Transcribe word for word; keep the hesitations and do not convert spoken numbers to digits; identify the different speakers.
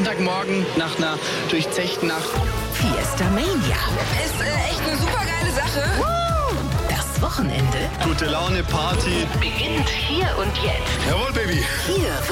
Speaker 1: Sonntagmorgen nach einer durchzechten Nacht.
Speaker 2: Fiesta Mania.
Speaker 3: Ist äh, echt eine super geile Sache.
Speaker 2: Das Wochenende
Speaker 1: Gute Laune, Party.
Speaker 2: beginnt hier und jetzt.
Speaker 1: Jawohl, Baby.
Speaker 2: Hier